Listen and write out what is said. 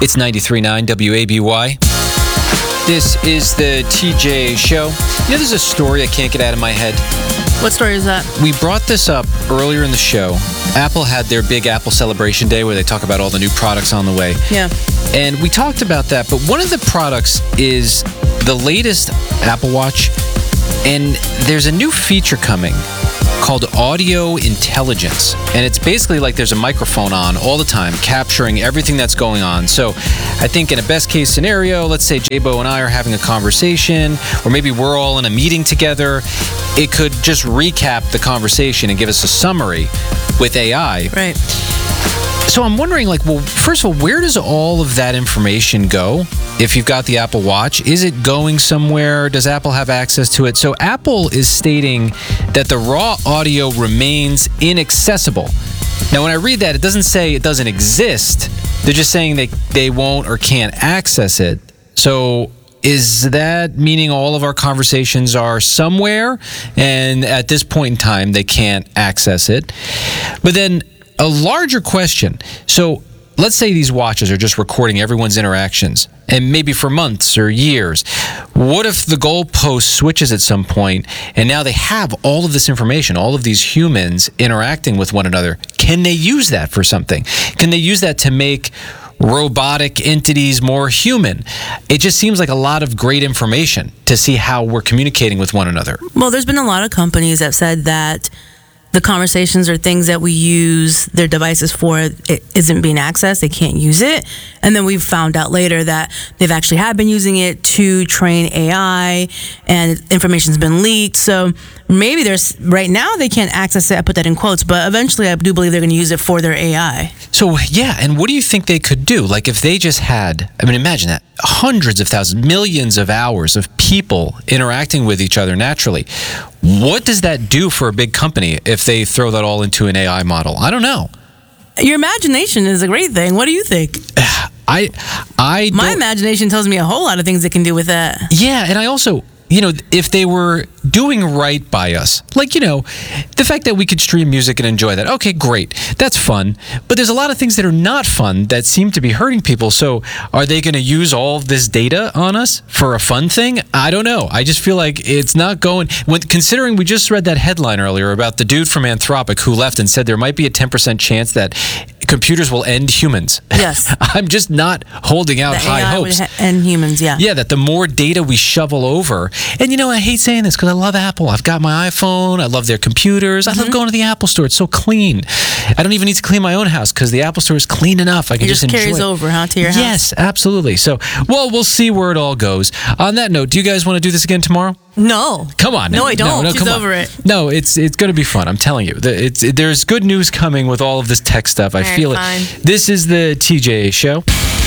It's 93.9 WABY. This is the TJ Show. You know, there's a story I can't get out of my head. What story is that? We brought this up earlier in the show. Apple had their big Apple Celebration Day where they talk about all the new products on the way. Yeah. And we talked about that, but one of the products is the latest Apple Watch, and there's a new feature coming called Audio Intelligence. And it's basically like there's a microphone on all the time, capturing everything that's going on. So I think in a best case scenario, let's say J-Bo and I are having a conversation, or maybe we're all in a meeting together, it could just recap the conversation and give us a summary with AI. Right. So I'm wondering, well, first of all, where does all of that information go? If you've got the Apple Watch, is it going somewhere? Does Apple have access to it? So Apple is stating that the raw audio remains inaccessible. Now, when I read that, it doesn't say it doesn't exist. They're just saying they won't or can't access it. So is that meaning all of our conversations are somewhere, and at this point in time, they can't access it? But then a larger question. So let's say these watches are just recording everyone's interactions, and maybe for months or years. What if the goalpost switches at some point, and now they have all of this information, all of these humans interacting with one another? Can they use that for something? Can they use that to make robotic entities more human? It just seems like a lot of great information to see how we're communicating with one another. Well, there's been a lot of companies that said that the conversations or things that we use their devices for, it isn't being accessed. They can't use it. And then we've found out later that they've actually have been using it to train AI, and information's been leaked. So maybe right now they can't access it. I put that in quotes, but eventually I do believe they're going to use it for their AI. So, yeah, and what do you think they could do? Like if they just had, imagine that, hundreds of thousands, millions of hours of people interacting with each other naturally. What does that do for a big company if they throw that all into an AI model? I don't know. Your imagination is a great thing. What do you think? My imagination tells me a whole lot of things they can do with that. Yeah, and I also, if they were doing right by us, the fact that we could stream music and enjoy that, okay, great, that's fun. But there's a lot of things that are not fun that seem to be hurting people. So are they going to use all of this data on us for a fun thing? I don't know. I just feel like it's not going, considering we just read that headline earlier about the dude from Anthropic who left and said there might be a 10% chance that computers will end humans. Yes. I'm just not holding out high hopes. Would end humans, yeah. Yeah, that the more data we shovel over, and I hate saying this because I love Apple. I've got my iPhone. I love their computers. I love going to the Apple Store. It's so clean. I don't even need to clean my own house because the Apple Store is clean enough. I can just enjoy it. It just carries over, to your house? Yes, absolutely. So, we'll see where it all goes. On that note, do you guys want to do this again tomorrow? No. Come on. No, I don't. She's come over on. it. No, it's going to be fun. I'm telling you. There's good news coming with all of this tech stuff. I feel it. Fine. This is the TJ Show.